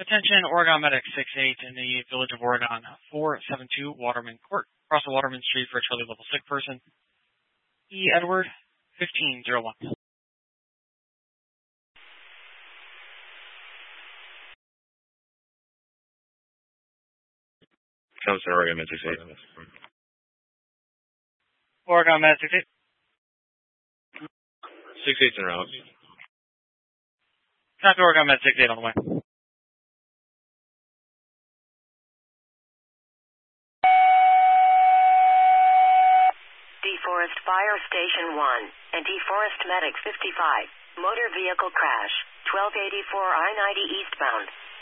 Attention, Oregon Medic 68 in the Village of Oregon, 472 Waterman Court. Cross the Waterman Street for a Charlie level sick person. E. Edward, 1501. Comes to Oregon Med 68. Oregon Med 68. 68's en route. Copy Oregon Med 68 on the way. DeForest Fire Station 1 and DeForest Medic 55. Motor vehicle crash. 1284 I-90 eastbound.